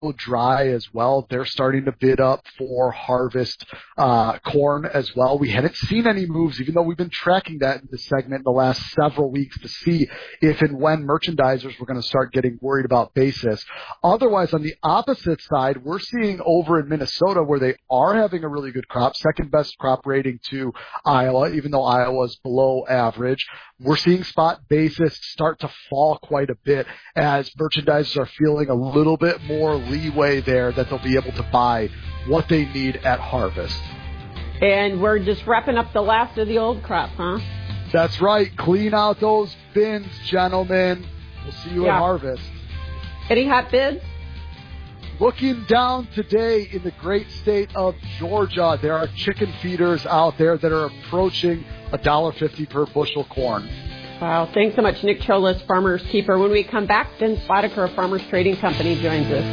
dry as well. They're starting to bid up for harvest corn as well. We hadn't seen any moves, even though we've been tracking that in this segment in the last several weeks to see if and when merchandisers were going to start getting worried about basis. Otherwise, on the opposite side, we're seeing over in Minnesota where they are having a really good crop, second best crop rating to Iowa, even though Iowa's below average. We're seeing spot basis start to fall quite a bit as merchandisers are feeling a little bit more leeway there that they'll be able to buy what they need at harvest. And we're just wrapping up the last of the old crop, huh? That's right. Clean out those bins, gentlemen. We'll see you at harvest. Any hot bids? Looking down today in the great state of Georgia, there are chicken feeders out there that are approaching $1.50 per bushel corn. Wow. Thanks so much, Nick Cholas, Farmer's Keeper. When we come back, Vince Boddicker of Farmers Trading Company joins us.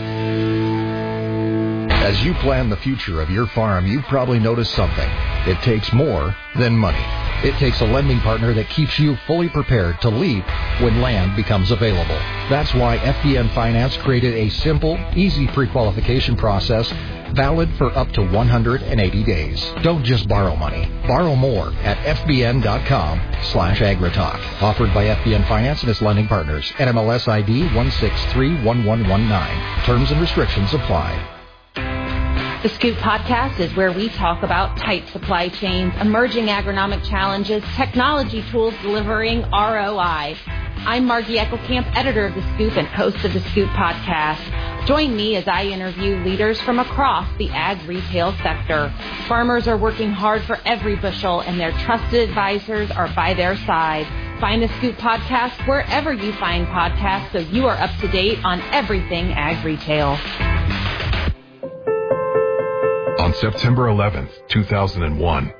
As you plan the future of your farm, you've probably noticed something. It takes more than money. It takes a lending partner that keeps you fully prepared to leap when land becomes available. That's why FBN Finance created a simple, easy pre-qualification process valid for up to 180 days. Don't just borrow money. Borrow more at fbn.com/agritalk. Offered by FBN Finance and its lending partners. NMLS ID 1631119. Terms and restrictions apply. The Scoop Podcast is where we talk about tight supply chains, emerging agronomic challenges, technology tools delivering ROI. I'm Margie Eckelkamp, editor of The Scoop and host of The Scoop Podcast. Join me as I interview leaders from across the ag retail sector. Farmers are working hard for every bushel, and their trusted advisors are by their side. Find The Scoop Podcast wherever you find podcasts so you are up to date on everything ag retail. On September 11th, 2001,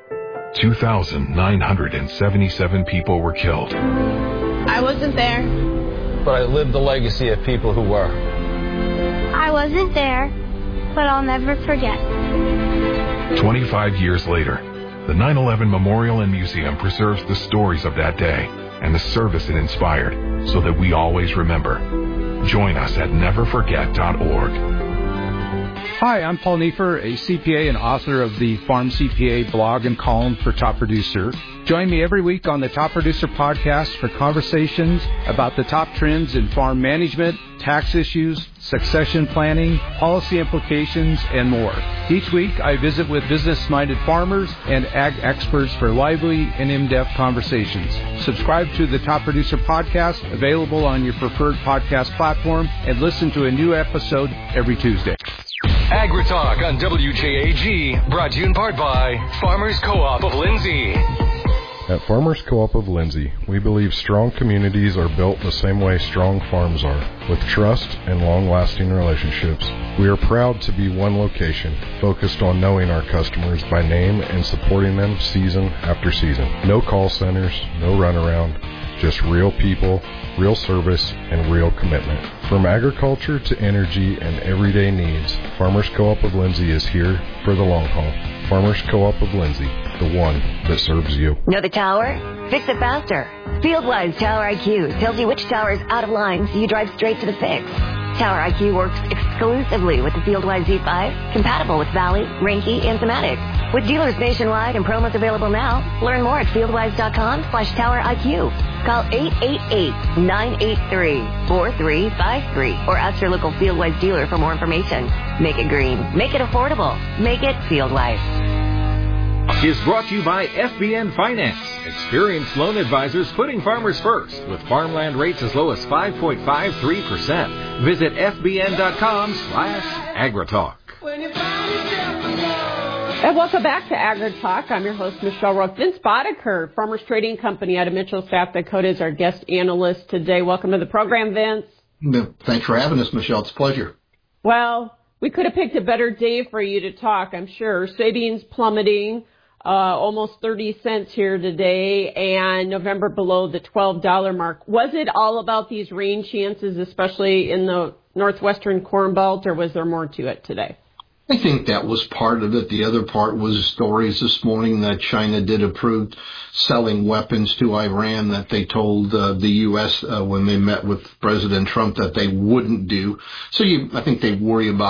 2,977 people were killed. I wasn't there. But I lived the legacy of people who were. I wasn't there, but I'll never forget. 25 years later, the 9/11 Memorial and Museum preserves the stories of that day and the service it inspired so that we always remember. Join us at neverforget.org. Hi, I'm Paul Neiffer, a CPA and author of the Farm CPA blog and column for Top Producer. Join me every week on the Top Producer podcast for conversations about the top trends in farm management, tax issues, succession planning, policy implications, and more. Each week, I visit with business-minded farmers and ag experts for lively and in-depth conversations. Subscribe to the Top Producer podcast, available on your preferred podcast platform, and listen to a new episode every Tuesday. AgriTalk on WJAG, brought to you in part by Farmers Co-op of Lindsay. At Farmers Co-op of Lindsay, we believe strong communities are built the same way strong farms are, with trust and long-lasting relationships. We are proud to be one location, focused on knowing our customers by name and supporting them season after season. No call centers, no runaround, just real people, real service, and real commitment. From agriculture to energy and everyday needs, Farmers Co-op of Lindsay is here for the long haul. Farmers Co-op of Lindsay, the one that serves you. Know the tower? Fix it faster. FieldWise Tower IQ tells you which tower is out of line so you drive straight to the fix. Tower IQ works exclusively with the FieldWise Z5, compatible with Valley, Reinke, and Zimmatic. With dealers nationwide and promos available now, learn more at fieldwise.com/Tower IQ. Call 888-983-4353 or ask your local FieldWise dealer for more information. Make it green. Make it affordable. Make it FieldWise. Is brought to you by FBN Finance. Experienced loan advisors putting farmers first with farmland rates as low as 5.53%. Visit fbn.com/agritalk. And welcome back to AgriTalk. I'm your host, Michelle Roque. Vince Boddicker, Farmers Trading Company out of Mitchell, South Dakota, is our guest analyst today. Welcome to the program, Vince. Thanks for having us, Michelle. It's a pleasure. Well, we could have picked a better day for you to talk, I'm sure. Soybeans plummeting, almost 30 cents here today, and November below the $12 mark. Was it all about these rain chances, especially in the northwestern Corn Belt, or was there more to it today? I think that was part of it. The other part was stories this morning that China did approve selling weapons to Iran that they told the U.S. When they met with President Trump that they wouldn't do. So I think they worry about